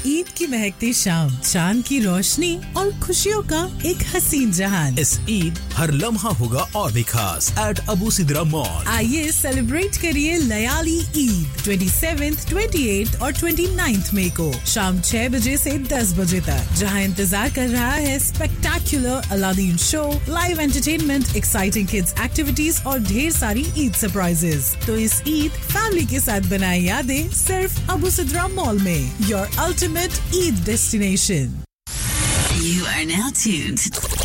ईद की महकती शाम, चांद की रोशनी और खुशियों का एक हसीन जहान। इस ईद हर लम्हा होगा और भी खास एट अबू सिद्रा मॉल। आइए सेलिब्रेट करिए लयाली ईद 27th, 28th और 29th मई को शाम 6 बजे से 10 बजे तक, जहां इंतजार कर रहा है spectacular Aladdin show, live entertainment, exciting kids activities और ढेर सारी ईद सरप्राइजेस। तो इस ईद फैमिली के साथ बनाए यादें सिर्फ अबू सिद्रा मॉल में, your ultimate Eid destination. You are now tuned